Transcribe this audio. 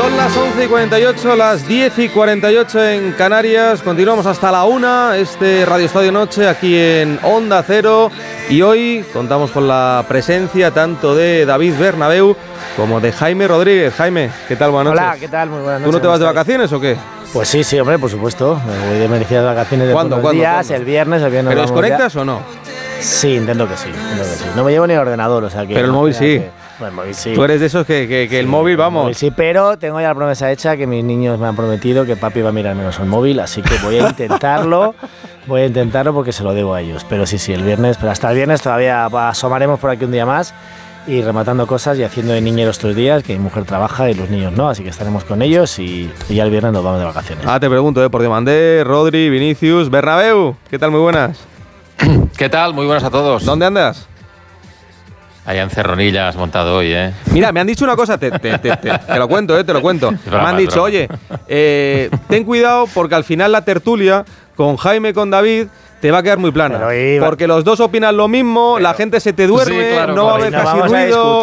Son las 11:48, las 10:48 en Canarias. Continuamos hasta la 1, Radio Estadio Noche, aquí en Onda Cero. Y hoy contamos con la presencia tanto de David Bernabéu como de Jaime Rodríguez. Jaime, ¿qué tal? Buenas noches. Hola, ¿qué tal? Muy buenas noches. ¿Tú no te vas de vacaciones o qué? Pues sí, hombre, por supuesto. Me voy de merecidas vacaciones de ¿Cuándo? días, ¿Cuándo? el viernes. ¿Pero desconectas o no? Sí, intento que sí. No me llevo ni el ordenador, o sea que... Pero el móvil sí. Bueno, el móvil sí. Tú eres de esos que el móvil, vamos. El móvil sí, pero tengo ya la promesa hecha que mis niños me han prometido que papi va a mirar menos el móvil, así que voy a intentarlo. Porque se lo debo a ellos. Pero sí, el viernes, pero hasta el viernes todavía asomaremos por aquí un día más y rematando cosas y haciendo de niñeros 3 días, que mi mujer trabaja y los niños no, así que estaremos con ellos y ya el viernes nos vamos de vacaciones. Te pregunto, por Demandé, Rodri, Vinicius, Bernabéu, ¿qué tal? Muy buenas. ¿Qué tal? Muy buenas a todos. ¿Dónde andas? Allá en Cerronillas montado hoy, ¿eh? Mira, me han dicho una cosa, te lo cuento, te lo cuento. Me han dicho, oye, ten cuidado porque al final la tertulia con Jaime, con David, te va a quedar muy plana. Porque los dos opinan lo mismo, la gente se te duerme, no va a haber casi ruido.